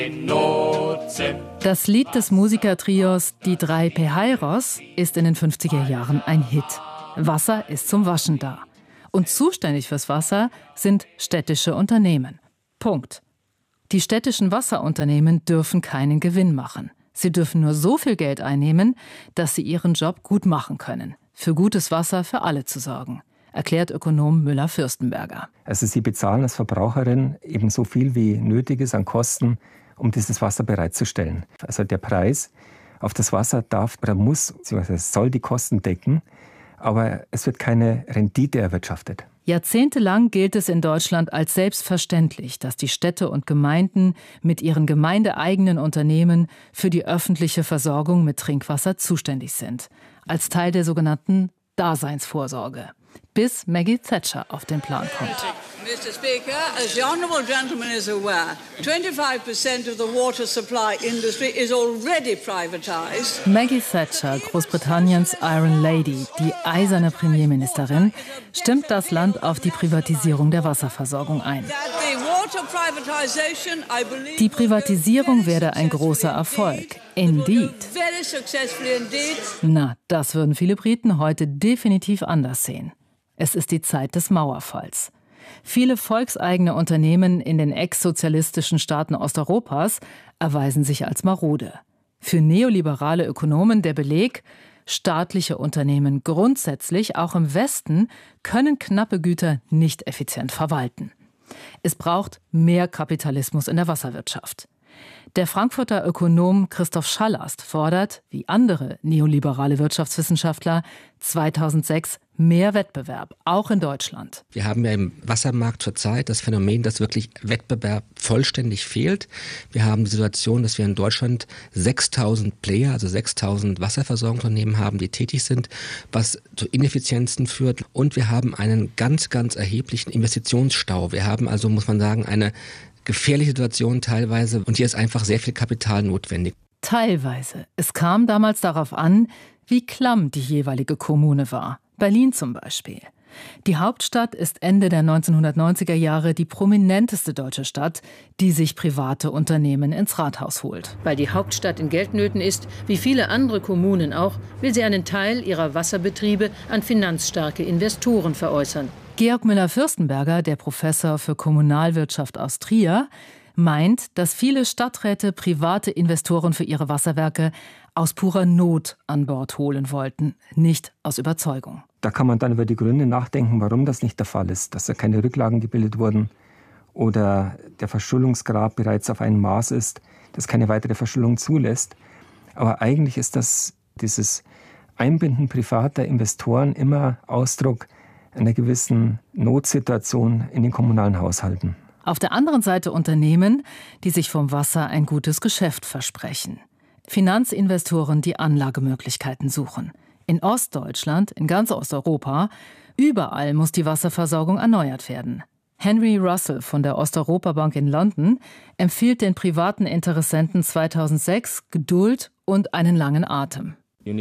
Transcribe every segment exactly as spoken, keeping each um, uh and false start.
Das Lied des Musikertrios Die drei Peheiros ist in den fünfziger Jahren ein Hit. Wasser ist zum Waschen da. Und zuständig fürs Wasser sind städtische Unternehmen. Punkt. Die städtischen Wasserunternehmen dürfen keinen Gewinn machen. Sie dürfen nur so viel Geld einnehmen, dass sie ihren Job gut machen können. Für gutes Wasser für alle zu sorgen, erklärt Ökonom Müller-Fürstenberger. Also Sie bezahlen als Verbraucherin eben so viel wie nötig ist an Kosten, um dieses Wasser bereitzustellen. Also der Preis auf das Wasser darf oder muss, beziehungsweise soll die Kosten decken, aber es wird keine Rendite erwirtschaftet. Jahrzehntelang gilt es in Deutschland als selbstverständlich, dass die Städte und Gemeinden mit ihren gemeindeeigenen Unternehmen für die öffentliche Versorgung mit Trinkwasser zuständig sind. Als Teil der sogenannten Daseinsvorsorge. Bis Maggie Thatcher auf den Plan kommt. Mister Speaker, as the honourable gentleman is aware, twenty-five percent of the water supply industry is already privatised. Maggie Thatcher, Großbritanniens Iron Lady, die eiserne Premierministerin, stimmt das Land auf die Privatisierung der Wasserversorgung ein. Die Privatisierung werde ein großer Erfolg. Indeed. Na, das würden viele Briten heute definitiv anders sehen. Es ist die Zeit des Mauerfalls. Viele volkseigene Unternehmen in den ex-sozialistischen Staaten Osteuropas erweisen sich als marode. Für neoliberale Ökonomen der Beleg: staatliche Unternehmen grundsätzlich, auch im Westen, können knappe Güter nicht effizient verwalten. Es braucht mehr Kapitalismus in der Wasserwirtschaft. Der Frankfurter Ökonom Christoph Schallast fordert, wie andere neoliberale Wirtschaftswissenschaftler, zweitausendsechs mehr Wettbewerb, auch in Deutschland. Wir haben ja im Wassermarkt zurzeit das Phänomen, dass wirklich Wettbewerb vollständig fehlt. Wir haben die Situation, dass wir in Deutschland sechstausend Player, also sechstausend Wasserversorgungsunternehmen haben, die tätig sind, was zu Ineffizienzen führt. Und wir haben einen ganz, ganz erheblichen Investitionsstau. Wir haben also, muss man sagen, eine gefährliche Situation teilweise, und hier ist einfach sehr viel Kapital notwendig. Teilweise. Es kam damals darauf an, wie klamm die jeweilige Kommune war. Berlin zum Beispiel. Die Hauptstadt ist Ende der neunzehnhundertneunziger Jahre die prominenteste deutsche Stadt, die sich private Unternehmen ins Rathaus holt. Weil die Hauptstadt in Geldnöten ist, wie viele andere Kommunen auch, will sie einen Teil ihrer Wasserbetriebe an finanzstarke Investoren veräußern. Georg Müller-Fürstenberger, der Professor für Kommunalwirtschaft aus Trier, meint, dass viele Stadträte private Investoren für ihre Wasserwerke aus purer Not an Bord holen wollten, nicht aus Überzeugung. Da kann man dann über die Gründe nachdenken, warum das nicht der Fall ist, dass da keine Rücklagen gebildet wurden oder der Verschuldungsgrad bereits auf einem Maß ist, das keine weitere Verschuldung zulässt. Aber eigentlich ist das, dieses Einbinden privater Investoren immer Ausdruck einer gewissen Notsituation in den kommunalen Haushalten. Auf der anderen Seite Unternehmen, die sich vom Wasser ein gutes Geschäft versprechen. Finanzinvestoren, die Anlagemöglichkeiten suchen. In Ostdeutschland, in ganz Osteuropa, überall muss die Wasserversorgung erneuert werden. Henry Russell von der Osteuropa-Bank in London empfiehlt den privaten Interessenten zweitausendsechs Geduld und einen langen Atem.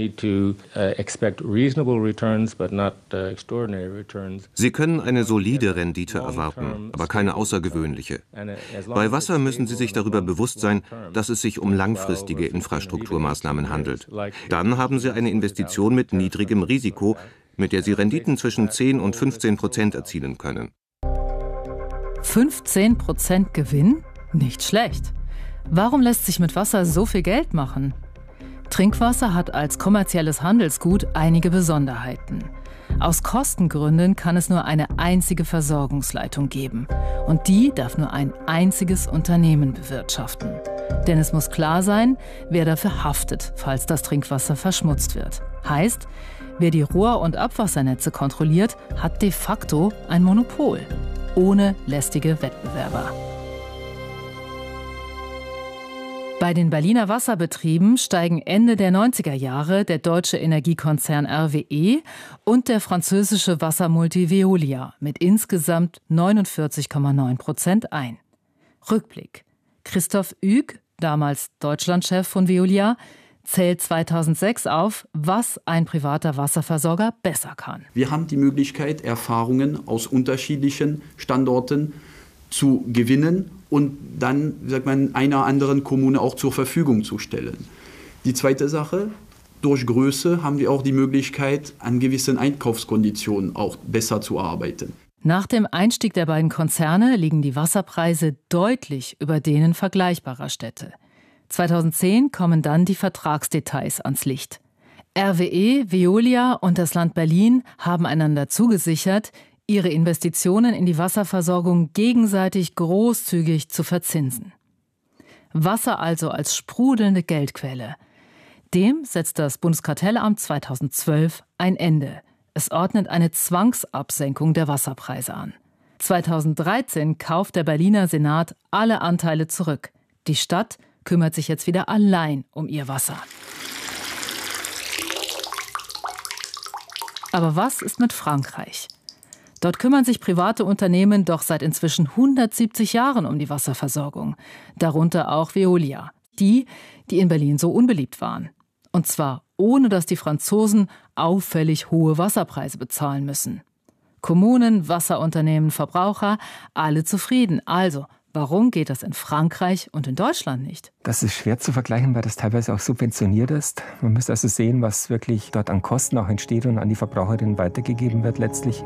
Sie können eine solide Rendite erwarten, aber keine außergewöhnliche. Bei Wasser müssen Sie sich darüber bewusst sein, dass es sich um langfristige Infrastrukturmaßnahmen handelt. Dann haben Sie eine Investition mit niedrigem Risiko, mit der Sie Renditen zwischen zehn und fünfzehn Prozent erzielen können. fünfzehn Prozent Gewinn? Nicht schlecht. Warum lässt sich mit Wasser so viel Geld machen? Trinkwasser hat als kommerzielles Handelsgut einige Besonderheiten. Aus Kostengründen kann es nur eine einzige Versorgungsleitung geben. Und die darf nur ein einziges Unternehmen bewirtschaften. Denn es muss klar sein, wer dafür haftet, falls das Trinkwasser verschmutzt wird. Heißt, wer die Rohr- und Abwassernetze kontrolliert, hat de facto ein Monopol. Ohne lästige Wettbewerber. Bei den Berliner Wasserbetrieben steigen Ende der neunziger Jahre der deutsche Energiekonzern R W E und der französische Wassermulti Veolia mit insgesamt neunundvierzig Komma neun Prozent ein. Rückblick. Christoph Ueg, damals Deutschlandchef von Veolia, zählt zweitausendsechs auf, was ein privater Wasserversorger besser kann. Wir haben die Möglichkeit, Erfahrungen aus unterschiedlichen Standorten zu gewinnen und dann, sagt man, einer anderen Kommune auch zur Verfügung zu stellen. Die zweite Sache, durch Größe haben wir auch die Möglichkeit, an gewissen Einkaufskonditionen auch besser zu arbeiten. Nach dem Einstieg der beiden Konzerne liegen die Wasserpreise deutlich über denen vergleichbarer Städte. zweitausendzehn kommen dann die Vertragsdetails ans Licht. R W E, Veolia und das Land Berlin haben einander zugesichert, ihre Investitionen in die Wasserversorgung gegenseitig großzügig zu verzinsen. Wasser also als sprudelnde Geldquelle. Dem setzt das Bundeskartellamt zweitausendzwölf ein Ende. Es ordnet eine Zwangsabsenkung der Wasserpreise an. zweitausenddreizehn kauft der Berliner Senat alle Anteile zurück. Die Stadt kümmert sich jetzt wieder allein um ihr Wasser. Aber was ist mit Frankreich? Dort kümmern sich private Unternehmen doch seit inzwischen hundertsiebzig Jahren um die Wasserversorgung. Darunter auch Veolia, die, die in Berlin so unbeliebt waren. Und zwar ohne, dass die Franzosen auffällig hohe Wasserpreise bezahlen müssen. Kommunen, Wasserunternehmen, Verbraucher, alle zufrieden. Also, warum geht das in Frankreich und in Deutschland nicht? Das ist schwer zu vergleichen, weil das teilweise auch subventioniert ist. Man müsste also sehen, was wirklich dort an Kosten auch entsteht und an die Verbraucherinnen weitergegeben wird letztlich.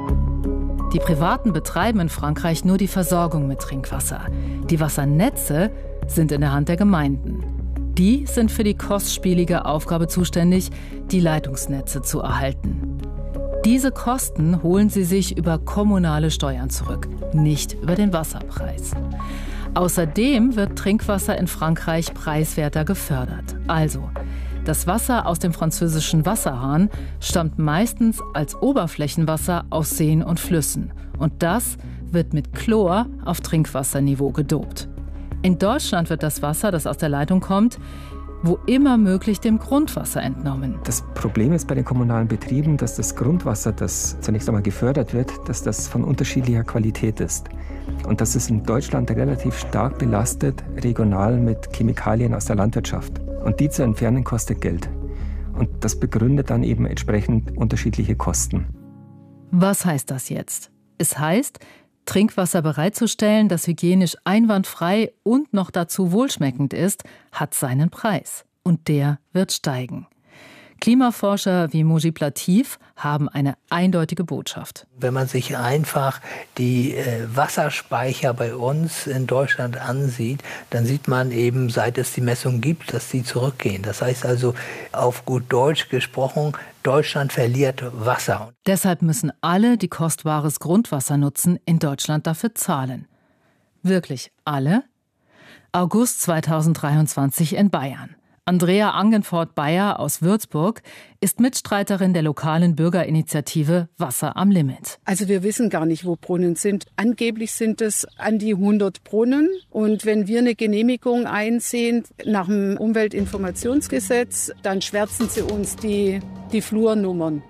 Die Privaten betreiben in Frankreich nur die Versorgung mit Trinkwasser. Die Wassernetze sind in der Hand der Gemeinden. Die sind für die kostspielige Aufgabe zuständig, die Leitungsnetze zu erhalten. Diese Kosten holen sie sich über kommunale Steuern zurück, nicht über den Wasserpreis. Außerdem wird Trinkwasser in Frankreich preiswerter gefördert. Also, das Wasser aus dem französischen Wasserhahn stammt meistens als Oberflächenwasser aus Seen und Flüssen. Und das wird mit Chlor auf Trinkwasserniveau gedopt. In Deutschland wird das Wasser, das aus der Leitung kommt, wo immer möglich dem Grundwasser entnommen. Das Problem ist bei den kommunalen Betrieben, dass das Grundwasser, das zunächst einmal gefördert wird, dass das von unterschiedlicher Qualität ist. Und das ist in Deutschland relativ stark belastet, regional mit Chemikalien aus der Landwirtschaft. Und die zu entfernen kostet Geld. Und das begründet dann eben entsprechend unterschiedliche Kosten. Was heißt das jetzt? Es heißt, Trinkwasser bereitzustellen, das hygienisch einwandfrei und noch dazu wohlschmeckend ist, hat seinen Preis. Und der wird steigen. Klimaforscher wie Mujib Latif haben eine eindeutige Botschaft. Wenn man sich einfach die äh, Wasserspeicher bei uns in Deutschland ansieht, dann sieht man eben, seit es die Messung gibt, dass sie zurückgehen. Das heißt also, auf gut Deutsch gesprochen, Deutschland verliert Wasser. Deshalb müssen alle, die kostbares Grundwasser nutzen, in Deutschland dafür zahlen. Wirklich alle? August zweitausenddreiundzwanzig in Bayern. Andrea Angenfort-Bayer aus Würzburg ist Mitstreiterin der lokalen Bürgerinitiative Wasser am Limit. Also wir wissen gar nicht, wo Brunnen sind. Angeblich sind es an die hundert Brunnen. Und wenn wir eine Genehmigung einsehen nach dem Umweltinformationsgesetz, dann schwärzen sie uns die, die Flurnummern.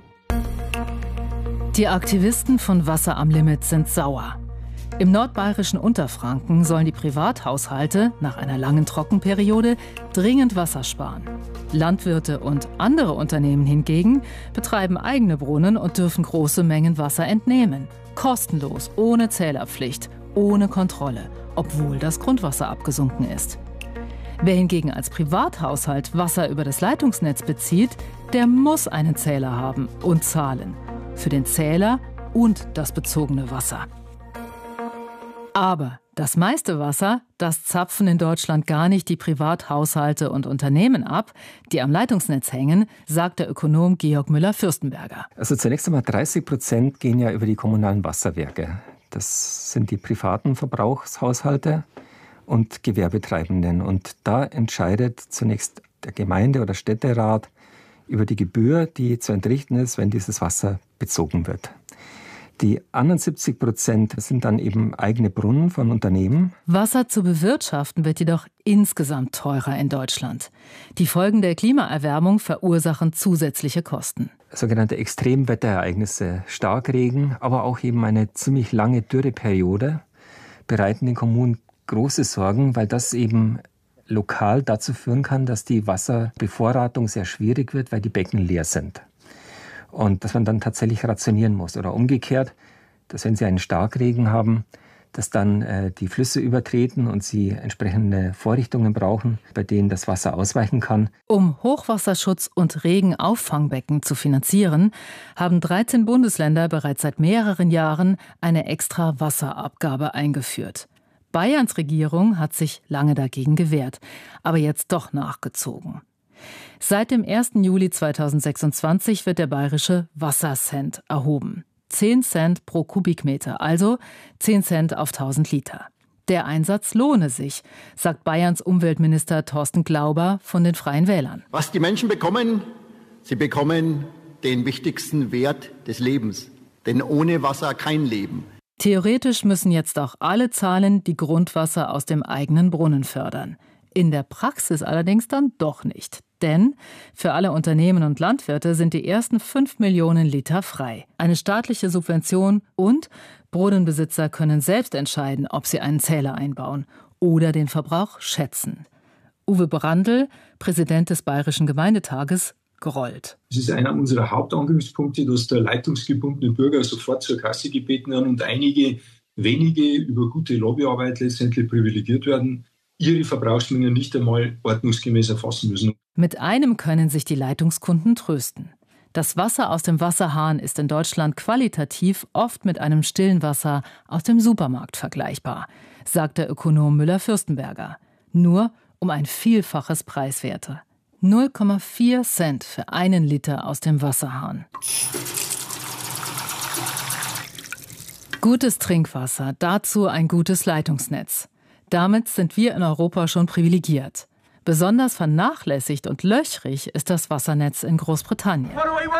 Die Aktivisten von Wasser am Limit sind sauer. Im nordbayerischen Unterfranken sollen die Privathaushalte nach einer langen Trockenperiode dringend Wasser sparen. Landwirte und andere Unternehmen hingegen betreiben eigene Brunnen und dürfen große Mengen Wasser entnehmen. Kostenlos, ohne Zählerpflicht, ohne Kontrolle, obwohl das Grundwasser abgesunken ist. Wer hingegen als Privathaushalt Wasser über das Leitungsnetz bezieht, der muss einen Zähler haben und zahlen. Für den Zähler und das bezogene Wasser. Aber das meiste Wasser, das zapfen in Deutschland gar nicht die Privathaushalte und Unternehmen ab, die am Leitungsnetz hängen, sagt der Ökonom Georg Müller-Fürstenberger. Also zunächst einmal dreißig Prozent gehen ja über die kommunalen Wasserwerke. Das sind die privaten Verbrauchshaushalte und Gewerbetreibenden. Und da entscheidet zunächst der Gemeinde- oder Städterat über die Gebühr, die zu entrichten ist, wenn dieses Wasser bezogen wird. Die anderen siebzig Prozent sind dann eben eigene Brunnen von Unternehmen. Wasser zu bewirtschaften wird jedoch insgesamt teurer in Deutschland. Die Folgen der Klimaerwärmung verursachen zusätzliche Kosten. Sogenannte Extremwetterereignisse, Starkregen, aber auch eben eine ziemlich lange Dürreperiode bereiten den Kommunen große Sorgen, weil das eben lokal dazu führen kann, dass die Wasserbevorratung sehr schwierig wird, weil die Becken leer sind. Und dass man dann tatsächlich rationieren muss. Oder umgekehrt, dass wenn Sie einen Starkregen haben, dass dann äh, die Flüsse übertreten und sie entsprechende Vorrichtungen brauchen, bei denen das Wasser ausweichen kann. Um Hochwasserschutz und Regenauffangbecken zu finanzieren, haben dreizehn Bundesländer bereits seit mehreren Jahren eine extra Wasserabgabe eingeführt. Bayerns Regierung hat sich lange dagegen gewehrt, aber jetzt doch nachgezogen. Seit dem ersten Juli zweitausendsechsundzwanzig wird der bayerische Wassercent erhoben. zehn Cent pro Kubikmeter, also zehn Cent auf tausend Liter. Der Einsatz lohne sich, sagt Bayerns Umweltminister Thorsten Glauber von den Freien Wählern. Was die Menschen bekommen, sie bekommen den wichtigsten Wert des Lebens. Denn ohne Wasser kein Leben. Theoretisch müssen jetzt auch alle zahlen, die Grundwasser aus dem eigenen Brunnen fördern. In der Praxis allerdings dann doch nicht. Denn für alle Unternehmen und Landwirte sind die ersten fünf Millionen Liter frei. Eine staatliche Subvention und Brunnenbesitzer können selbst entscheiden, ob sie einen Zähler einbauen oder den Verbrauch schätzen. Uwe Brandl, Präsident des Bayerischen Gemeindetages, grollt. Es ist einer unserer Hauptangriffspunkte, dass der leitungsgebundene Bürger sofort zur Kasse gebeten werden und einige wenige über gute Lobbyarbeit letztendlich privilegiert werden, ihre Verbrauchsmengen nicht einmal ordnungsgemäß erfassen müssen. Mit einem können sich die Leitungskunden trösten. Das Wasser aus dem Wasserhahn ist in Deutschland qualitativ oft mit einem stillen Wasser aus dem Supermarkt vergleichbar, sagt der Ökonom Müller-Fürstenberger. Nur um ein Vielfaches preiswerter. null Komma vier Cent für einen Liter aus dem Wasserhahn. Gutes Trinkwasser, dazu ein gutes Leitungsnetz. Damit sind wir in Europa schon privilegiert. Besonders vernachlässigt und löchrig ist das Wassernetz in Großbritannien.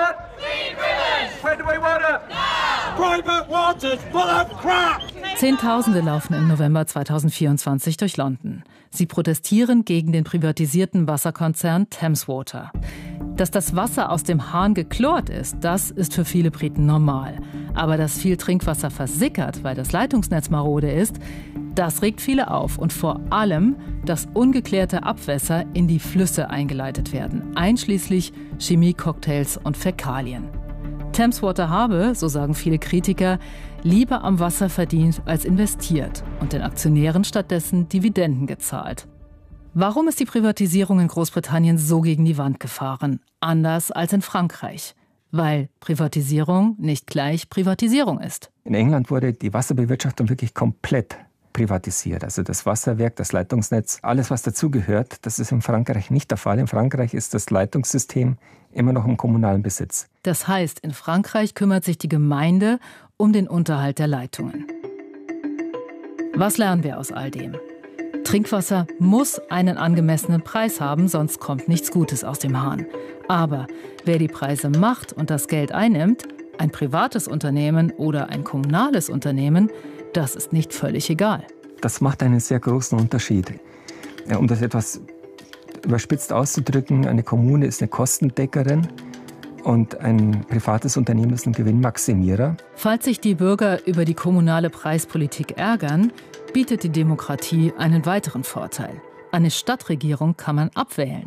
Zehntausende laufen im November zweitausendvierundzwanzig durch London. Sie protestieren gegen den privatisierten Wasserkonzern Thames Water. Dass das Wasser aus dem Hahn geklort ist, das ist für viele Briten normal. Aber dass viel Trinkwasser versickert, weil das Leitungsnetz marode ist, das regt viele auf. Und vor allem, dass ungeklärte Abwässer in die Flüsse eingeleitet werden, einschließlich Chemiecocktails und Fäkalien. Thames Water habe, so sagen viele Kritiker, lieber am Wasser verdient als investiert und den Aktionären stattdessen Dividenden gezahlt. Warum ist die Privatisierung in Großbritannien so gegen die Wand gefahren? Anders als in Frankreich. Weil Privatisierung nicht gleich Privatisierung ist. In England wurde die Wasserbewirtschaftung wirklich komplett privatisiert. Also das Wasserwerk, das Leitungsnetz, alles was dazugehört, das ist in Frankreich nicht der Fall. In Frankreich ist das Leitungssystem immer noch im kommunalen Besitz. Das heißt, in Frankreich kümmert sich die Gemeinde um den Unterhalt der Leitungen. Was lernen wir aus all dem? Trinkwasser muss einen angemessenen Preis haben, sonst kommt nichts Gutes aus dem Hahn. Aber wer die Preise macht und das Geld einnimmt, ein privates Unternehmen oder ein kommunales Unternehmen, das ist nicht völlig egal. Das macht einen sehr großen Unterschied. Ja, um das etwas überspitzt auszudrücken, eine Kommune ist eine Kostendeckerin und ein privates Unternehmen ist ein Gewinnmaximierer. Falls sich die Bürger über die kommunale Preispolitik ärgern, bietet die Demokratie einen weiteren Vorteil. Eine Stadtregierung kann man abwählen.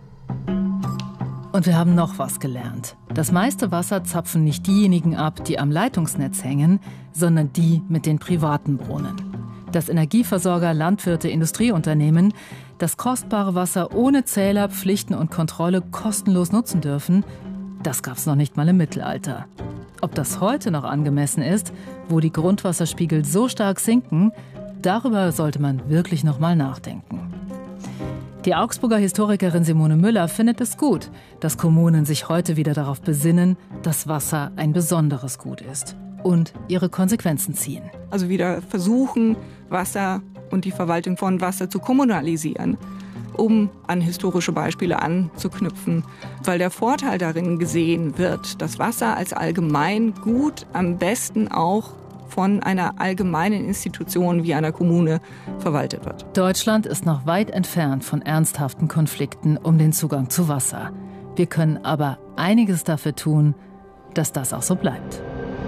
Und wir haben noch was gelernt. Das meiste Wasser zapfen nicht diejenigen ab, die am Leitungsnetz hängen, sondern die mit den privaten Brunnen. Dass Energieversorger, Landwirte, Industrieunternehmen das kostbare Wasser ohne Zähler, Pflichten und Kontrolle kostenlos nutzen dürfen, das gab es noch nicht mal im Mittelalter. Ob das heute noch angemessen ist, wo die Grundwasserspiegel so stark sinken, darüber sollte man wirklich noch mal nachdenken. Die Augsburger Historikerin Simone Müller findet es gut, dass Kommunen sich heute wieder darauf besinnen, dass Wasser ein besonderes Gut ist und ihre Konsequenzen ziehen. Also wieder versuchen, Wasser und die Verwaltung von Wasser zu kommunalisieren, um an historische Beispiele anzuknüpfen, weil der Vorteil darin gesehen wird, dass Wasser als Allgemeingut am besten auch von einer allgemeinen Institution wie einer Kommune verwaltet wird. Deutschland ist noch weit entfernt von ernsthaften Konflikten um den Zugang zu Wasser. Wir können aber einiges dafür tun, dass das auch so bleibt.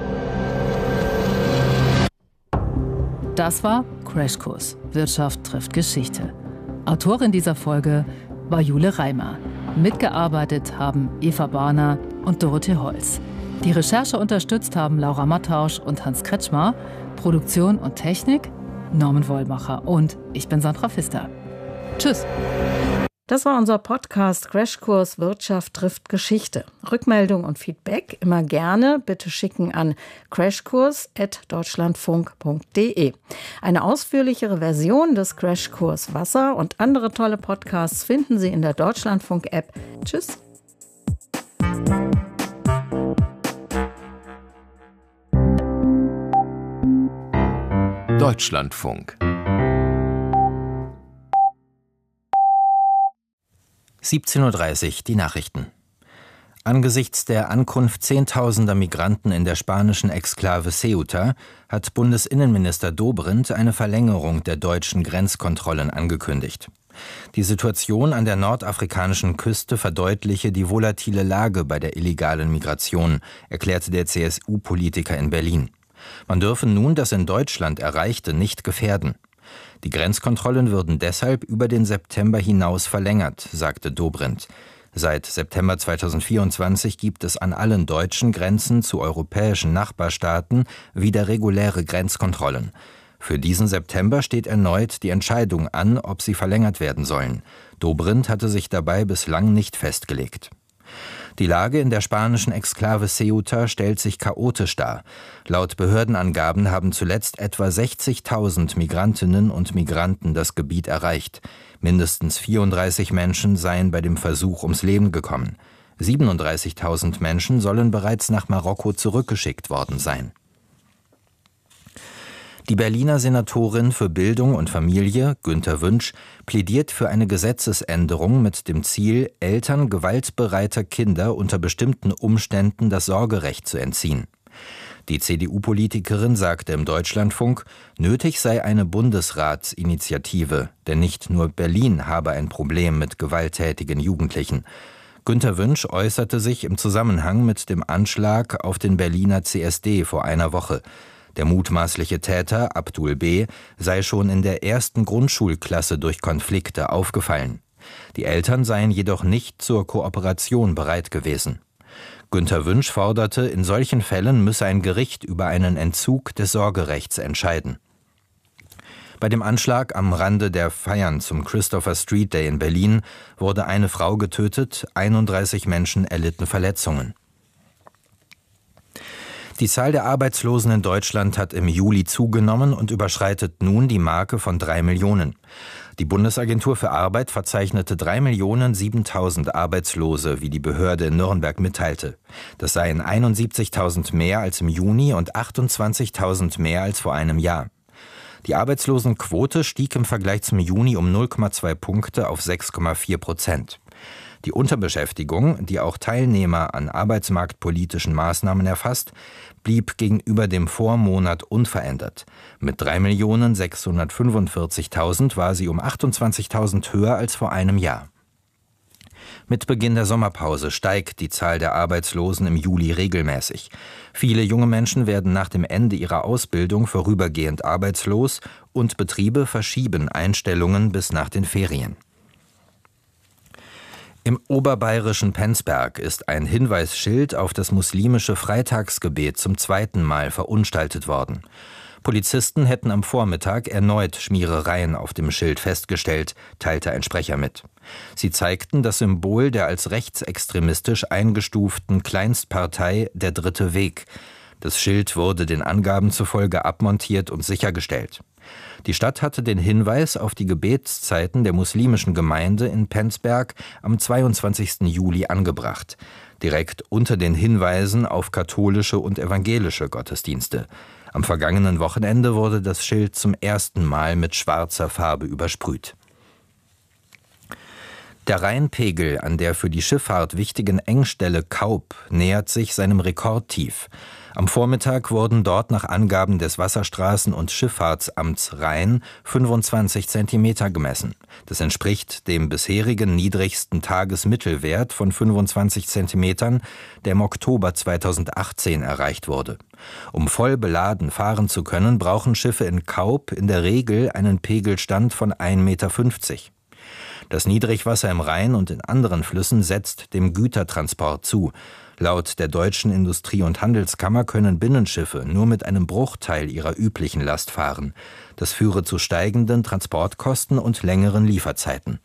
Das war Crashkurs. Wirtschaft trifft Geschichte. Autorin dieser Folge war Jule Reimer. Mitgearbeitet haben Eva Barner und Dorothee Holz. Die Recherche unterstützt haben Laura Mattausch und Hans Kretschmer. Produktion und Technik Norman Wollmacher und ich bin Sandra Pfister. Tschüss. Das war unser Podcast Crashkurs Wirtschaft trifft Geschichte. Rückmeldung und Feedback immer gerne bitte schicken an crashkurs at deutschlandfunk punkt de. Eine ausführlichere Version des Crashkurs Wasser und andere tolle Podcasts finden Sie in der Deutschlandfunk-App. Tschüss. Deutschlandfunk. siebzehn Uhr dreißig, die Nachrichten. Angesichts der Ankunft zehntausender Migranten in der spanischen Exklave Ceuta hat Bundesinnenminister Dobrindt eine Verlängerung der deutschen Grenzkontrollen angekündigt. Die Situation an der nordafrikanischen Küste verdeutliche die volatile Lage bei der illegalen Migration, erklärte der C S U-Politiker in Berlin. Man dürfe nun das in Deutschland Erreichte nicht gefährden. Die Grenzkontrollen würden deshalb über den September hinaus verlängert, sagte Dobrindt. Seit September zweitausendvierundzwanzig gibt es an allen deutschen Grenzen zu europäischen Nachbarstaaten wieder reguläre Grenzkontrollen. Für diesen September steht erneut die Entscheidung an, ob sie verlängert werden sollen. Dobrindt hatte sich dabei bislang nicht festgelegt. Die Lage in der spanischen Exklave Ceuta stellt sich chaotisch dar. Laut Behördenangaben haben zuletzt etwa sechzigtausend Migrantinnen und Migranten das Gebiet erreicht. Mindestens vierunddreißig Menschen seien bei dem Versuch ums Leben gekommen. siebenunddreißigtausend Menschen sollen bereits nach Marokko zurückgeschickt worden sein. Die Berliner Senatorin für Bildung und Familie, Günter Wünsch, plädiert für eine Gesetzesänderung mit dem Ziel, Eltern gewaltbereiter Kinder unter bestimmten Umständen das Sorgerecht zu entziehen. Die C D U-Politikerin sagte im Deutschlandfunk, nötig sei eine Bundesratsinitiative, denn nicht nur Berlin habe ein Problem mit gewalttätigen Jugendlichen. Günter Wünsch äußerte sich im Zusammenhang mit dem Anschlag auf den Berliner C S D vor einer Woche. Der mutmaßliche Täter, Abdul B., sei schon in der ersten Grundschulklasse durch Konflikte aufgefallen. Die Eltern seien jedoch nicht zur Kooperation bereit gewesen. Günter Wünsch forderte, in solchen Fällen müsse ein Gericht über einen Entzug des Sorgerechts entscheiden. Bei dem Anschlag am Rande der Feiern zum Christopher Street Day in Berlin wurde eine Frau getötet, einunddreißig Menschen erlitten Verletzungen. Die Zahl der Arbeitslosen in Deutschland hat im Juli zugenommen und überschreitet nun die Marke von drei Millionen. Die Bundesagentur für Arbeit verzeichnete drei Millionen siebentausend Arbeitslose, wie die Behörde in Nürnberg mitteilte. Das seien einundsiebzigtausend mehr als im Juni und achtundzwanzigtausend mehr als vor einem Jahr. Die Arbeitslosenquote stieg im Vergleich zum Juni um null Komma zwei Punkte auf sechs Komma vier Prozent. Die Unterbeschäftigung, die auch Teilnehmer an arbeitsmarktpolitischen Maßnahmen erfasst, blieb gegenüber dem Vormonat unverändert. Mit drei Millionen sechshundertfünfundvierzigtausend war sie um achtundzwanzigtausend höher als vor einem Jahr. Mit Beginn der Sommerpause steigt die Zahl der Arbeitslosen im Juli regelmäßig. Viele junge Menschen werden nach dem Ende ihrer Ausbildung vorübergehend arbeitslos und Betriebe verschieben Einstellungen bis nach den Ferien. Im oberbayerischen Penzberg ist ein Hinweisschild auf das muslimische Freitagsgebet zum zweiten Mal verunstaltet worden. Polizisten hätten am Vormittag erneut Schmierereien auf dem Schild festgestellt, teilte ein Sprecher mit. Sie zeigten das Symbol der als rechtsextremistisch eingestuften Kleinstpartei Der Dritte Weg. Das Schild wurde den Angaben zufolge abmontiert und sichergestellt. Die Stadt hatte den Hinweis auf die Gebetszeiten der muslimischen Gemeinde in Penzberg am zweiundzwanzigsten Juli angebracht, direkt unter den Hinweisen auf katholische und evangelische Gottesdienste. Am vergangenen Wochenende wurde das Schild zum ersten Mal mit schwarzer Farbe übersprüht. Der Rheinpegel an der für die Schifffahrt wichtigen Engstelle Kaup nähert sich seinem Rekordtief. Am Vormittag wurden dort nach Angaben des Wasserstraßen- und Schifffahrtsamts Rhein fünfundzwanzig Zentimeter gemessen. Das entspricht dem bisherigen niedrigsten Tagesmittelwert von fünfundzwanzig Zentimetern, der im Oktober zweitausendachtzehn erreicht wurde. Um voll beladen fahren zu können, brauchen Schiffe in Kaup in der Regel einen Pegelstand von ein Meter fünfzig. Das Niedrigwasser im Rhein und in anderen Flüssen setzt dem Gütertransport zu. Laut der Deutschen Industrie- und Handelskammer können Binnenschiffe nur mit einem Bruchteil ihrer üblichen Last fahren. Das führe zu steigenden Transportkosten und längeren Lieferzeiten.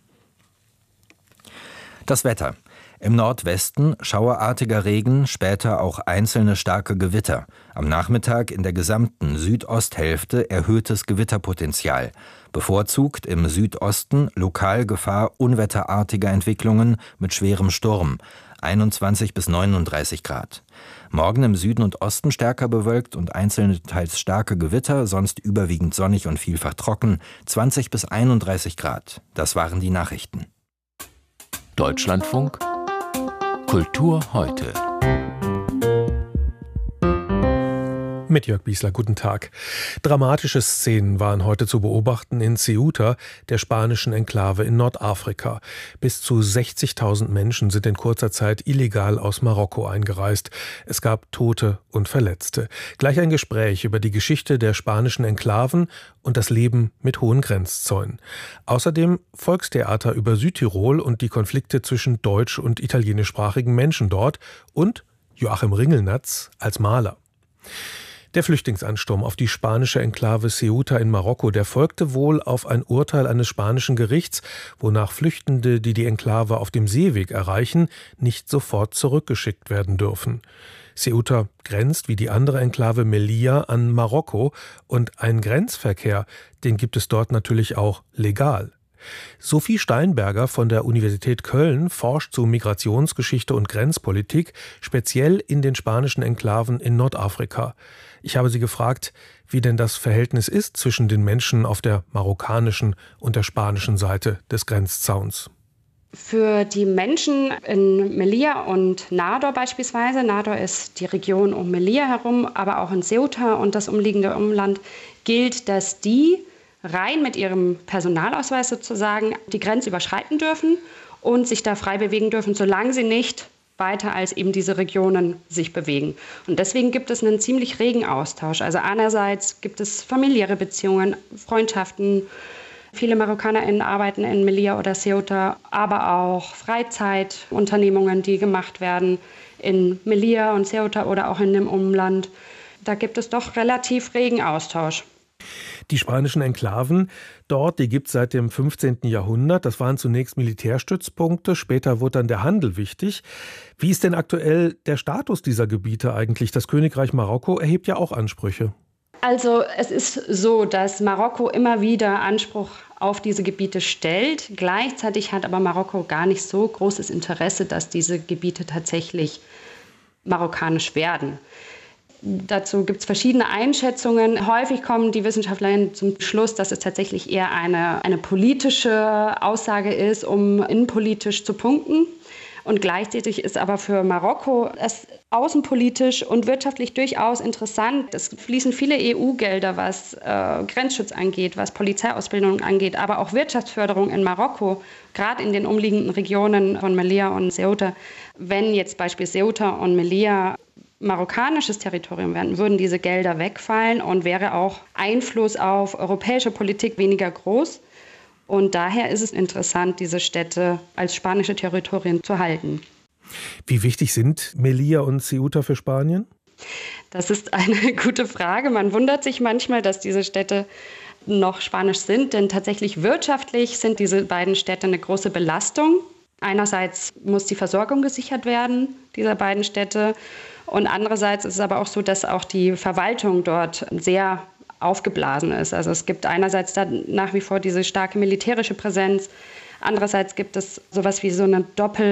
Das Wetter. Im Nordwesten schauerartiger Regen, später auch einzelne starke Gewitter. Am Nachmittag in der gesamten Südosthälfte erhöhtes Gewitterpotenzial. Bevorzugt im Südosten lokal Gefahr unwetterartiger Entwicklungen mit schwerem Sturm. einundzwanzig bis neununddreißig Grad. Morgen im Süden und Osten stärker bewölkt und einzelne teils starke Gewitter, sonst überwiegend sonnig und vielfach trocken. zwanzig bis einunddreißig Grad. Das waren die Nachrichten. Deutschlandfunk Kultur heute. Mit Jörg Biesler, guten Tag. Dramatische Szenen waren heute zu beobachten in Ceuta, der spanischen Enklave in Nordafrika. Bis zu sechzigtausend Menschen sind in kurzer Zeit illegal aus Marokko eingereist. Es gab Tote und Verletzte. Gleich ein Gespräch über die Geschichte der spanischen Enklaven und das Leben mit hohen Grenzzäunen. Außerdem Volkstheater über Südtirol und die Konflikte zwischen deutsch- und italienischsprachigen Menschen dort und Joachim Ringelnatz als Maler. Der Flüchtlingsansturm auf die spanische Enklave Ceuta in Marokko, der folgte wohl auf ein Urteil eines spanischen Gerichts, wonach Flüchtende, die die Enklave auf dem Seeweg erreichen, nicht sofort zurückgeschickt werden dürfen. Ceuta grenzt wie die andere Enklave Melilla an Marokko und ein Grenzverkehr, den gibt es dort natürlich auch legal. Sophie Steinberger von der Universität Köln forscht zu Migrationsgeschichte und Grenzpolitik, speziell in den spanischen Enklaven in Nordafrika. Ich habe sie gefragt, wie denn das Verhältnis ist zwischen den Menschen auf der marokkanischen und der spanischen Seite des Grenzzauns. Für die Menschen in Melilla und Nador beispielsweise, Nador ist die Region um Melilla herum, aber auch in Ceuta und das umliegende Umland, gilt, dass die rein mit ihrem Personalausweis sozusagen die Grenze überschreiten dürfen und sich da frei bewegen dürfen, solange sie nicht weiter als eben diese Regionen sich bewegen. Und deswegen gibt es einen ziemlich regen Austausch. Also einerseits gibt es familiäre Beziehungen, Freundschaften. Viele MarokkanerInnen arbeiten in Melilla oder Ceuta, aber auch Freizeitunternehmungen, die gemacht werden in Melilla und Ceuta oder auch in dem Umland. Da gibt es doch relativ regen Austausch. Die spanischen Enklaven dort, die gibt es seit dem fünfzehnten Jahrhundert. Das waren zunächst Militärstützpunkte, später wurde dann der Handel wichtig. Wie ist denn aktuell der Status dieser Gebiete eigentlich? Das Königreich Marokko erhebt ja auch Ansprüche. Also es ist so, dass Marokko immer wieder Anspruch auf diese Gebiete stellt. Gleichzeitig hat aber Marokko gar nicht so großes Interesse, dass diese Gebiete tatsächlich marokkanisch werden. Dazu gibt es verschiedene Einschätzungen. Häufig kommen die Wissenschaftlerinnen zum Schluss, dass es tatsächlich eher eine, eine politische Aussage ist, um innenpolitisch zu punkten. Und gleichzeitig ist aber für Marokko es außenpolitisch und wirtschaftlich durchaus interessant. Es fließen viele E U-Gelder, was äh, Grenzschutz angeht, was Polizeiausbildung angeht, aber auch Wirtschaftsförderung in Marokko, gerade in den umliegenden Regionen von Melilla und Ceuta. Wenn jetzt beispielsweise Ceuta und Melilla marokkanisches Territorium wären, würden diese Gelder wegfallen und wäre auch Einfluss auf europäische Politik weniger groß. Und daher ist es interessant, diese Städte als spanische Territorien zu halten. Wie wichtig sind Melilla und Ceuta für Spanien? Das ist eine gute Frage. Man wundert sich manchmal, dass diese Städte noch spanisch sind, denn tatsächlich wirtschaftlich sind diese beiden Städte eine große Belastung. Einerseits muss die Versorgung gesichert werden, dieser beiden Städte. Und andererseits ist es aber auch so, dass auch die Verwaltung dort sehr aufgeblasen ist. Also es gibt einerseits da nach wie vor diese starke militärische Präsenz, andererseits gibt es sowas wie so eine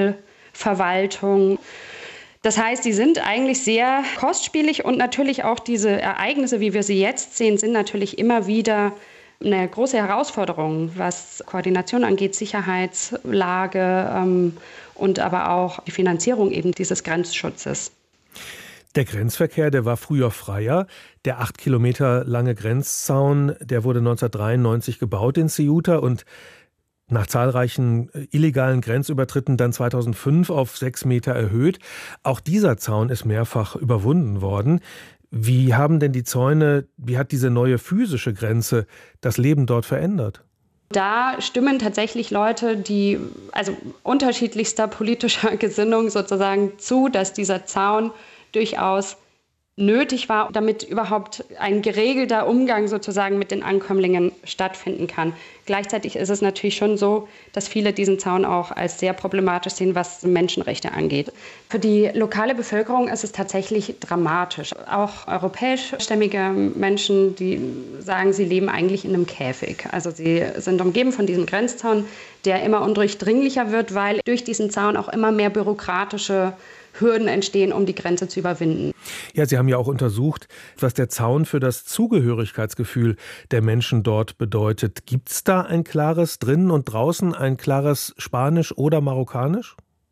Doppelverwaltung. Das heißt, die sind eigentlich sehr kostspielig und natürlich auch diese Ereignisse, wie wir sie jetzt sehen, sind natürlich immer wieder eine große Herausforderung, was Koordination angeht, Sicherheitslage ähm, und aber auch die Finanzierung eben dieses Grenzschutzes. Der Grenzverkehr, der war früher freier. Der acht Kilometer lange Grenzzaun, der wurde neunzehnhundertdreiundneunzig gebaut in Ceuta und nach zahlreichen illegalen Grenzübertritten dann zweitausendfünf auf sechs Meter erhöht. Auch dieser Zaun ist mehrfach überwunden worden. Wie haben denn die Zäune, wie hat diese neue physische Grenze das Leben dort verändert? Da stimmen tatsächlich Leute, die also unterschiedlichster politischer Gesinnung sozusagen zu, dass dieser Zaun durchaus nötig war, damit überhaupt ein geregelter Umgang sozusagen mit den Ankömmlingen stattfinden kann. Gleichzeitig ist es natürlich schon so, dass viele diesen Zaun auch als sehr problematisch sehen, was Menschenrechte angeht. Für die lokale Bevölkerung ist es tatsächlich dramatisch. Auch europäischstämmige Menschen, die sagen, sie leben eigentlich in einem Käfig. Also sie sind umgeben von diesem Grenzzaun, der immer undurchdringlicher wird, weil durch diesen Zaun auch immer mehr bürokratische Hürden entstehen, um die Grenze zu überwinden. Ja, Sie haben ja auch untersucht, was der Zaun für das Zugehörigkeitsgefühl der Menschen dort bedeutet. Gibt es da ein klares drinnen und draußen, ein klares Spanisch oder Marokkanisch?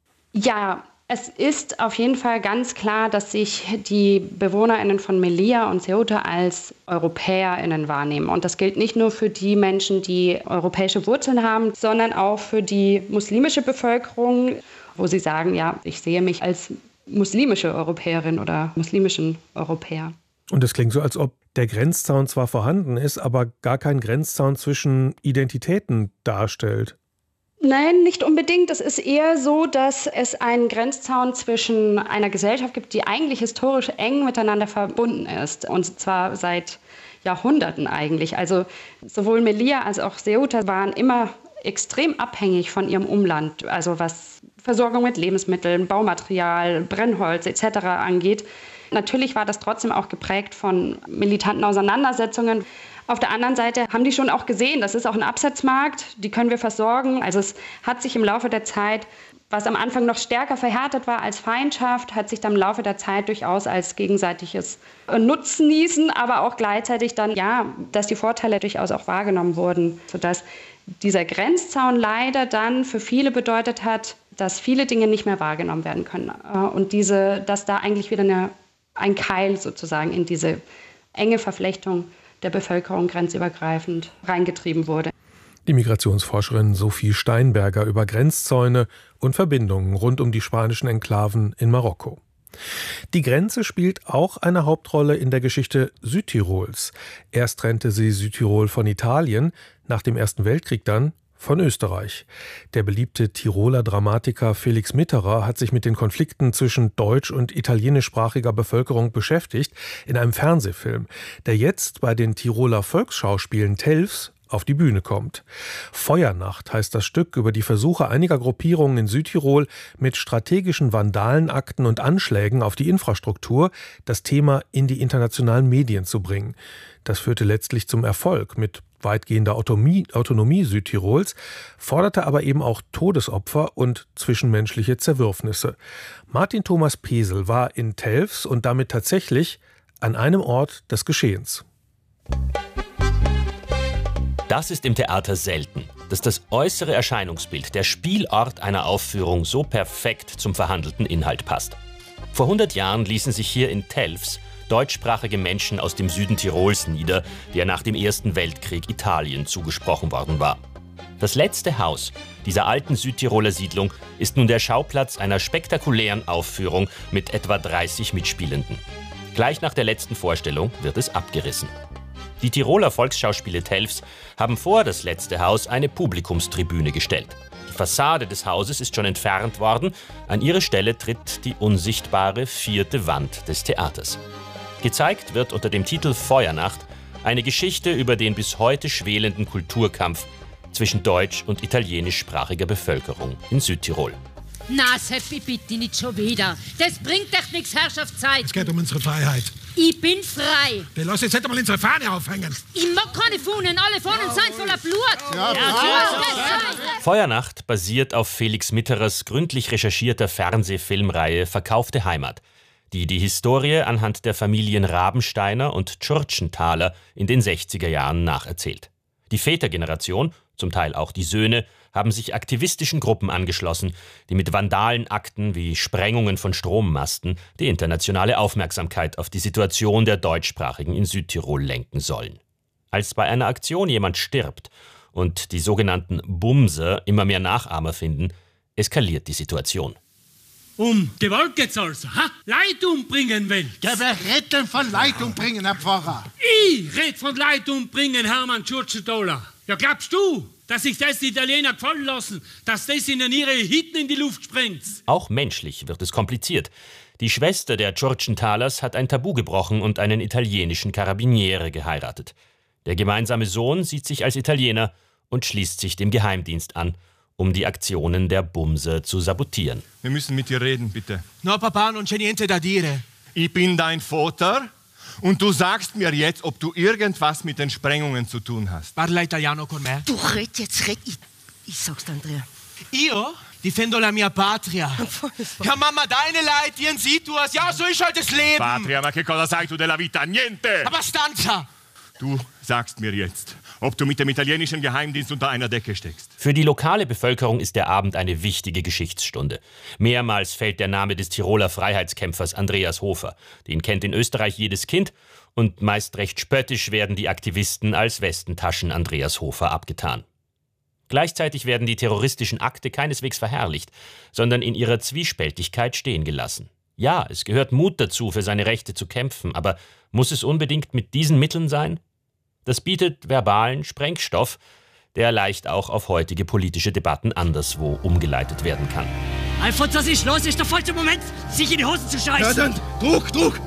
Ja, es ist auf jeden Fall ganz klar, dass sich die BewohnerInnen von Melilla und Ceuta als EuropäerInnen wahrnehmen. Und das gilt nicht nur für die Menschen, die europäische Wurzeln haben, sondern auch für die muslimische Bevölkerung, wo sie sagen, ja, ich sehe mich als muslimische Europäerin oder muslimischen Europäer. Und es klingt so, als ob der Grenzzaun zwar vorhanden ist, aber gar kein Grenzzaun zwischen Identitäten darstellt. Nein, nicht unbedingt. Es ist eher so, dass es einen Grenzzaun zwischen einer Gesellschaft gibt, die eigentlich historisch eng miteinander verbunden ist. Und zwar seit Jahrhunderten eigentlich. Also sowohl Melilla als auch Ceuta waren immer extrem abhängig von ihrem Umland, also was Versorgung mit Lebensmitteln, Baumaterial, Brennholz et cetera angeht. Natürlich war das trotzdem auch geprägt von militanten Auseinandersetzungen. Auf der anderen Seite haben die schon auch gesehen, das ist auch ein Absatzmarkt, die können wir versorgen. Also es hat sich im Laufe der Zeit, was am Anfang noch stärker verhärtet war als Feindschaft, hat sich dann im Laufe der Zeit durchaus als gegenseitiges Nutznießen, aber auch gleichzeitig dann, ja, dass die Vorteile durchaus auch wahrgenommen wurden, sodass dieser Grenzzaun leider dann für viele bedeutet hat, dass viele Dinge nicht mehr wahrgenommen werden können. Und diese, dass da eigentlich wieder eine, ein Keil sozusagen in diese enge Verflechtung der Bevölkerung grenzübergreifend reingetrieben wurde. Die Migrationsforscherin Sophie Steinberger über Grenzzäune und Verbindungen rund um die spanischen Enklaven in Marokko. Die Grenze spielt auch eine Hauptrolle in der Geschichte Südtirols. Erst trennte sie Südtirol von Italien, nach dem Ersten Weltkrieg dann von Österreich. Der beliebte Tiroler Dramatiker Felix Mitterer hat sich mit den Konflikten zwischen deutsch- und italienischsprachiger Bevölkerung beschäftigt in einem Fernsehfilm, der jetzt bei den Tiroler Volksschauspielen Telfs auf die Bühne kommt. Feuernacht heißt das Stück über die Versuche einiger Gruppierungen in Südtirol, mit strategischen Vandalenakten und Anschlägen auf die Infrastruktur das Thema in die internationalen Medien zu bringen. Das führte letztlich zum Erfolg mit weitgehender Autonomie, Autonomie Südtirols, forderte aber eben auch Todesopfer und zwischenmenschliche Zerwürfnisse. Martin Thomas Pesel war in Telfs und damit tatsächlich an einem Ort des Geschehens. Das ist im Theater selten, dass das äußere Erscheinungsbild, der Spielort einer Aufführung so perfekt zum verhandelten Inhalt passt. Vor hundert Jahren ließen sich hier in Telfs deutschsprachige Menschen aus dem Süden Tirols nieder, der nach dem Ersten Weltkrieg Italien zugesprochen worden war. Das letzte Haus dieser alten Südtiroler Siedlung ist nun der Schauplatz einer spektakulären Aufführung mit etwa dreißig Mitspielenden. Gleich nach der letzten Vorstellung wird es abgerissen. Die Tiroler Volksschauspiele Telfs haben vor das letzte Haus eine Publikumstribüne gestellt. Die Fassade des Hauses ist schon entfernt worden. An ihre Stelle tritt die unsichtbare vierte Wand des Theaters. Gezeigt wird unter dem Titel Feuernacht eine Geschichte über den bis heute schwelenden Kulturkampf zwischen deutsch- und italienischsprachiger Bevölkerung in Südtirol. Na, Seppi, bitte nicht schon wieder. Das bringt doch nichts, Herrschaftszeit. Es geht um unsere Freiheit. Ich bin frei. Wir lassen jetzt nicht einmal unsere Fahne aufhängen. Ich mag keine Fahnen, alle Fahnen sind voller Blut. Ja, ja, ja. Feuernacht basiert auf Felix Mitterers gründlich recherchierter Fernsehfilmreihe Verkaufte Heimat, die die Historie anhand der Familien Rabensteiner und Tschurtschenthaler in den sechziger Jahren nacherzählt. Die Vätergeneration, zum Teil auch die Söhne, haben sich aktivistischen Gruppen angeschlossen, die mit Vandalenakten wie Sprengungen von Strommasten die internationale Aufmerksamkeit auf die Situation der Deutschsprachigen in Südtirol lenken sollen. Als bei einer Aktion jemand stirbt und die sogenannten Bumser immer mehr Nachahmer finden, eskaliert die Situation. Um Gewalt geht's also, ha? Leid umbringen will. Ja, wer redet denn von Leid umbringen, Herr Pfarrer? Ich red von Leid umbringen, Hermann Tschurtschenthaler. Ja, glaubst du, dass sich das die Italiener gefallen lassen, dass das ihnen ihre Hitten in die Luft sprengt. Auch menschlich wird es kompliziert. Die Schwester der Giorgenthalers hat ein Tabu gebrochen und einen italienischen Carabiniere geheiratet. Der gemeinsame Sohn sieht sich als Italiener und schließt sich dem Geheimdienst an, um die Aktionen der Bumser zu sabotieren. Wir müssen mit dir reden, bitte. No, Papa, non c'è niente da dire. Ich bin dein Vater und du sagst mir jetzt, ob du irgendwas mit den Sprengungen zu tun hast. Parla italiano con me. Du red jetzt, red. Ich, ich sag's, Andrea. Io difendo la mia patria. Ja, Mama, deine Leid, ihren sieht du es. Ja, so ist halt das Leben. Patria, ma che cosa sai tu della vita? Niente! Abbastanza! Du sagst mir jetzt, ob du mit dem italienischen Geheimdienst unter einer Decke steckst. Für die lokale Bevölkerung ist der Abend eine wichtige Geschichtsstunde. Mehrmals fällt der Name des Tiroler Freiheitskämpfers Andreas Hofer. Den kennt in Österreich jedes Kind und meist recht spöttisch werden die Aktivisten als Westentaschen Andreas Hofer abgetan. Gleichzeitig werden die terroristischen Akte keineswegs verherrlicht, sondern in ihrer Zwiespältigkeit stehen gelassen. Ja, es gehört Mut dazu, für seine Rechte zu kämpfen, aber muss es unbedingt mit diesen Mitteln sein? Das bietet verbalen Sprengstoff, der leicht auch auf heutige politische Debatten anderswo umgeleitet werden kann. Alfons, was ist los? Ist der falsche Moment, sich in die Hosen zu scheißen. Ja, dann, Druck, Druck!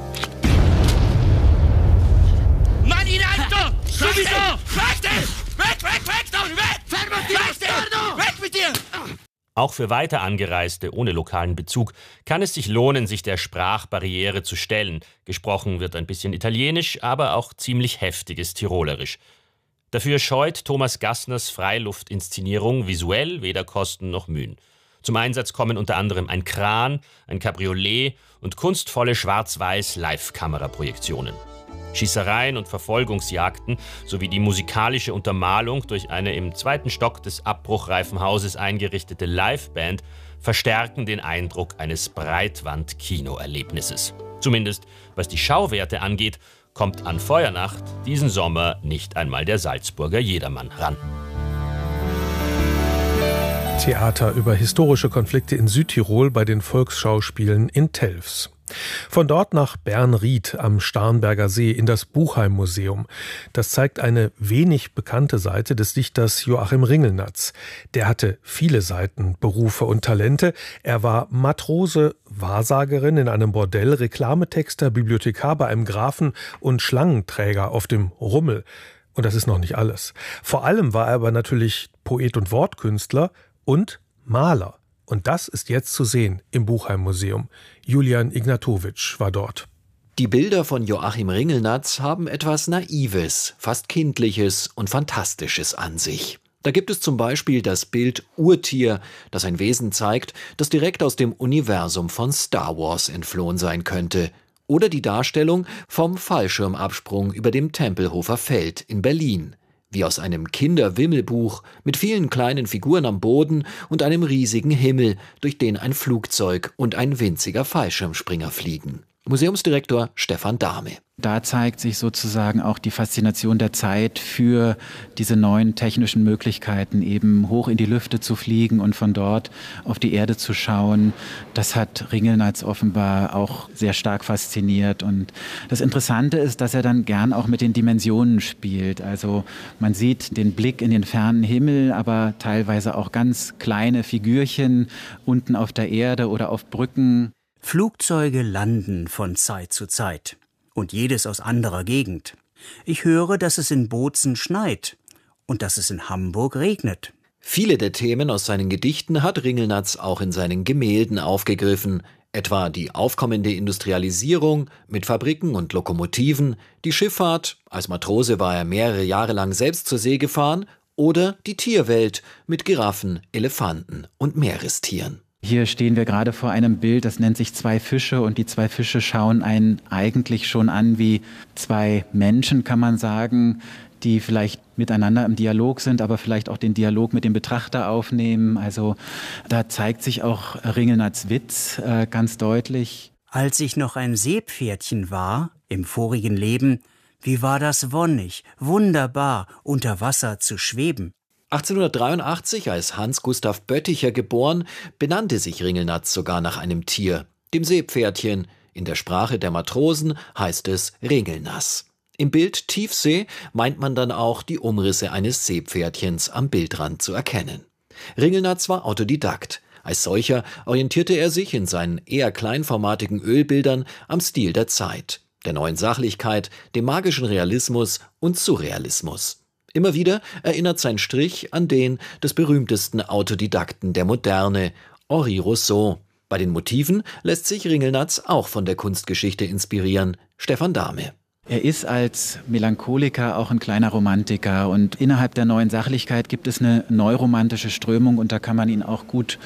Mann in Alto! Sowieso! Weg dich! Weg, weg, weg, da! Weg! Fermati, weg, weg mit dir! Auch für weiter Angereiste ohne lokalen Bezug kann es sich lohnen, sich der Sprachbarriere zu stellen. Gesprochen wird ein bisschen Italienisch, aber auch ziemlich heftiges Tirolerisch. Dafür scheut Thomas Gassners Freiluftinszenierung visuell weder Kosten noch Mühen. Zum Einsatz kommen unter anderem ein Kran, ein Cabriolet und kunstvolle Schwarz-Weiß-Live-Kameraprojektionen. Schießereien und Verfolgungsjagden sowie die musikalische Untermalung durch eine im zweiten Stock des abbruchreifen Hauses eingerichtete Liveband verstärken den Eindruck eines Breitwand-Kinoerlebnisses. Zumindest was die Schauwerte angeht, kommt an Feuernacht diesen Sommer nicht einmal der Salzburger Jedermann ran. Theater über historische Konflikte in Südtirol bei den Volksschauspielen in Telfs. Von dort nach Bernried am Starnberger See in das Buchheim-Museum. Das zeigt eine wenig bekannte Seite des Dichters Joachim Ringelnatz. Der hatte viele Seiten, Berufe und Talente. Er war Matrose, Wahrsagerin in einem Bordell, Reklametexter, Bibliothekar bei einem Grafen und Schlangenträger auf dem Rummel. Und das ist noch nicht alles. Vor allem war er aber natürlich Poet und Wortkünstler und Maler. Und das ist jetzt zu sehen im Buchheim-Museum. Julian Ignatowitsch war dort. Die Bilder von Joachim Ringelnatz haben etwas Naives, fast Kindliches und Fantastisches an sich. Da gibt es zum Beispiel das Bild Urtier, das ein Wesen zeigt, das direkt aus dem Universum von Star Wars entflohen sein könnte. Oder die Darstellung vom Fallschirmabsprung über dem Tempelhofer Feld in Berlin. Wie aus einem Kinderwimmelbuch mit vielen kleinen Figuren am Boden und einem riesigen Himmel, durch den ein Flugzeug und ein winziger Fallschirmspringer fliegen. Museumsdirektor Stefan Dahme. Da zeigt sich sozusagen auch die Faszination der Zeit für diese neuen technischen Möglichkeiten, eben hoch in die Lüfte zu fliegen und von dort auf die Erde zu schauen. Das hat Ringelnatz offenbar auch sehr stark fasziniert. Und das Interessante ist, dass er dann gern auch mit den Dimensionen spielt. Also man sieht den Blick in den fernen Himmel, aber teilweise auch ganz kleine Figürchen unten auf der Erde oder auf Brücken. Flugzeuge landen von Zeit zu Zeit. Und jedes aus anderer Gegend. Ich höre, dass es in Bozen schneit und dass es in Hamburg regnet. Viele der Themen aus seinen Gedichten hat Ringelnatz auch in seinen Gemälden aufgegriffen. Etwa die aufkommende Industrialisierung mit Fabriken und Lokomotiven, die Schifffahrt, als Matrose war er mehrere Jahre lang selbst zur See gefahren, oder die Tierwelt mit Giraffen, Elefanten und Meerestieren. Hier stehen wir gerade vor einem Bild, das nennt sich Zwei Fische, und die zwei Fische schauen einen eigentlich schon an wie zwei Menschen, kann man sagen, die vielleicht miteinander im Dialog sind, aber vielleicht auch den Dialog mit dem Betrachter aufnehmen. Also da zeigt sich auch Ringelnatz Witz äh, ganz deutlich. Als ich noch ein Seepferdchen war, im vorigen Leben, wie war das wonnig, wunderbar, unter Wasser zu schweben. achtzehnhundertdreiundachtzig, als Hans Gustav Bötticher geboren, benannte sich Ringelnatz sogar nach einem Tier, dem Seepferdchen. In der Sprache der Matrosen heißt es Ringelnass. Im Bild Tiefsee meint man dann auch die Umrisse eines Seepferdchens am Bildrand zu erkennen. Ringelnatz war Autodidakt. Als solcher orientierte er sich in seinen eher kleinformatigen Ölbildern am Stil der Zeit, der neuen Sachlichkeit, dem magischen Realismus und Surrealismus. Immer wieder erinnert sein Strich an den des berühmtesten Autodidakten der Moderne, Henri Rousseau. Bei den Motiven lässt sich Ringelnatz auch von der Kunstgeschichte inspirieren, Stefan Dahme. Er ist als Melancholiker auch ein kleiner Romantiker und innerhalb der neuen Sachlichkeit gibt es eine neuromantische Strömung und da kann man ihn auch gut